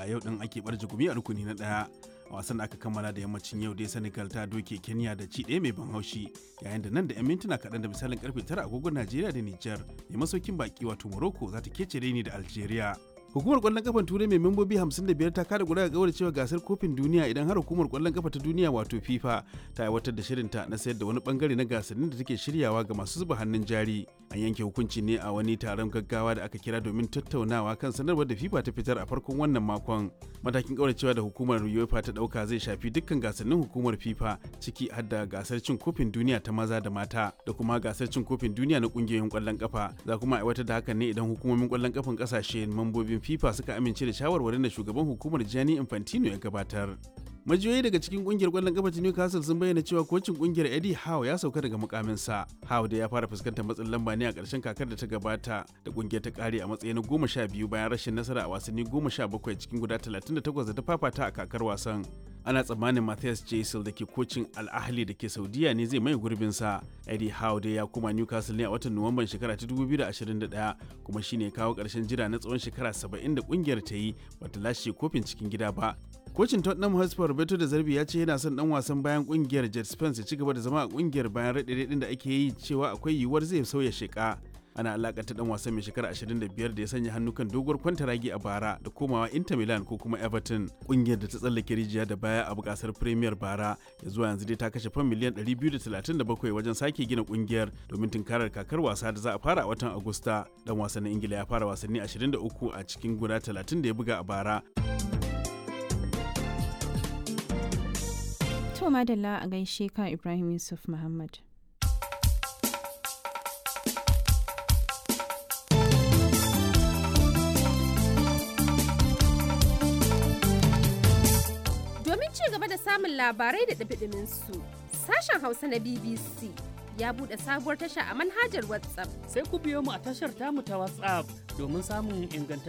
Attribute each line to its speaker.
Speaker 1: a yau din ake barje gumi a rukuni na ɗaya. A wasan da aka kammala da yammacin yau dai Senegal ta doke Kenya da ci ɗaya mai ban haushi, yayin da nan da 'yan mintuna kaɗan da misalin karfe 9 agogon Najeriya da Nijar mai masaukin baki wato Morocco za ta kece ni da Algeria. Hukumar kwallon kafan Turai mai membobi 55 ta kada guda ga cewa gasar kofin duniya idan har hukumar kwallon kafa ta duniya wato FIFA ta aiwatar da shirinta na sayar da wani bangare na gasannin da take shiryawa ga masu zuba hannun jari. An yanke hukunci ne a wani taron gaggawa da aka kira domin tattaunawa kan sanarwar da FIFA ta fitar a farkon wannan makon. Matakin kauracewa da hukumar UEFA ta dauka zai shafi dukkan gasannin hukumar FIFA ciki har da gasar cin kofin duniya ta maza da mata da kuma gasar cin kofin duniya na kungiyoyin kwallon kafa. Za kuma aiwatar da hakan ne idan hukumomin kwallon kafan kasashe mambobin FIFA suka amince da shawarwarin da shugaban hukumar Gianni Infantino ya gabatar. Majiyoyi daga cikin kungiyar kwallon kafa ta Newcastle sun bayyana cewa kocin kungiyar Eddie Howe ya sauka daga mukaminsa. Howe da ya fara fuskantar matsin lamba ne a ƙarshen kakar da ta gabata da kungiyar ta kare a matsayin 12 bayan rashin nasara a wasanni 17 cikin guda 38 da ta fafata a kakar wasan. Ana tsammanin Matthias Gisel da ke kocin Al Ahly da ke Saudiya ne zai mai gurbinsa. Eddie Howe dai ya koma Newcastle ne a watan Nuwamban shekara ta 2021 kuma shine kawo ƙarshen jira na tsawon shekara 70 da kungiyar ta yi bata lashe kofin cikin gida ba. Kocin Tottenham Hotspur Roberto De Zerbi ya ce yana son dan wasan bayan kungiyar Jet Spence ya ci gaba da zama a kungiyar bayan raɗe-raɗin da ake yi cewa akwai yiwuwar zai sauya sheka. Ana alakanta dan wasan mai shekara 25 da ya sanya hannu kan doguwar kwantaragi a bara da komawa Inter Milan ko kuma Everton. Kungiyar da ta tsallake rijiya da baya a bukasar Premier bara ya zuwa yanzu dai ta kashe fam miliyan 237 wajen sake gina kungiyar domin tunkarar kakar wasa da za a fara a watan Agusta. Dan wasan na Ingila ya fara wasanni 23 a cikin guda 30 da ya buga a bara.
Speaker 2: To madalla a gaishe ka Ibrahim Yusuf Muhammad.
Speaker 3: Domin ci gaba da samun labarai da ɗumi su, sashen Hausa na BBC ya buɗe sabuwar tasha a manhajar WhatsApp.
Speaker 4: Sai ku biyo mu a tashar tamu ta WhatsApp domin samun ingantaccen